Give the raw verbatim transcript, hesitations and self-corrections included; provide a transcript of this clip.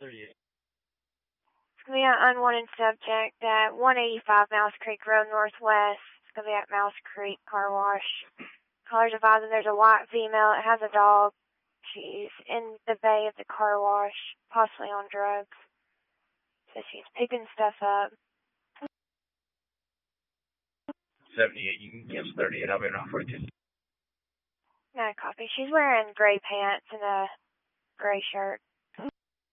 thirty-eight. It's going to be an unwanted subject at one eighty-five Mouse Creek Road Northwest. It's going to be at Mouse Creek Car Wash. Caller's advising there's a white female. It has a dog. She's in the bay of the car wash, possibly on drugs. So she's picking stuff up. seventy-eight, you can catch thirty-eight. I'll be off with you. No copy. She's wearing gray pants and a gray shirt.